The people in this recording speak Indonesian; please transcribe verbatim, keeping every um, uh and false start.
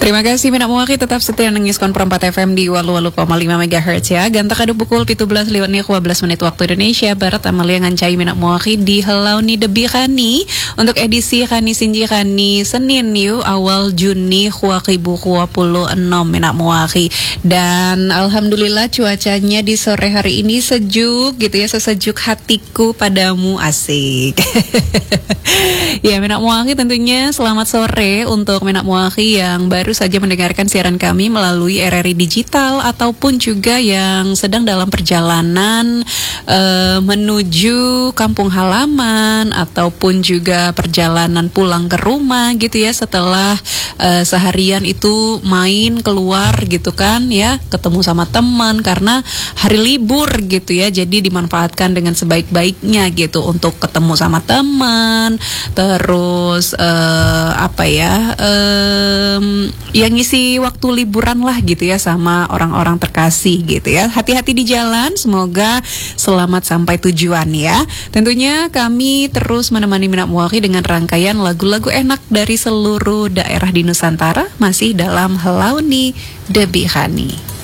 Terima kasih Mina Muaki tetap setia nengiskon perempat F M di walu-walu koma lima megahertz ya. Ganta kadu pukul tujuh belas lewat dua belas menit waktu Indonesia Barat. Amalia ngancai Mina Muaki di Helau ni Debi Khani untuk edisi Khani Sinji Khani Senin yu awal Juni dua ribu dua puluh enam Mina Muaki. Dan alhamdulillah cuacanya di sore hari ini sejuk gitu ya, sesejuk hatiku padamu, asik. Ya Mina Muaki tentunya selamat sore untuk Mina Muaki yang baru saja mendengarkan siaran kami melalui R R I Digital ataupun juga yang sedang dalam perjalanan uh, menuju kampung halaman ataupun juga perjalanan pulang ke rumah gitu ya, setelah uh, seharian itu main keluar gitu kan ya, ketemu sama teman karena hari libur gitu ya, jadi dimanfaatkan dengan sebaik-baiknya gitu untuk ketemu sama teman, terus uh, apa ya um, yang ngisi waktu liburan lah gitu ya sama orang-orang terkasih gitu ya. Hati-hati di jalan, semoga selamat sampai tujuan ya. Tentunya kami terus menemani Mina Muaki dengan rangkaian lagu-lagu enak dari seluruh daerah di Nusantara masih dalam Helau ni Debi Khani.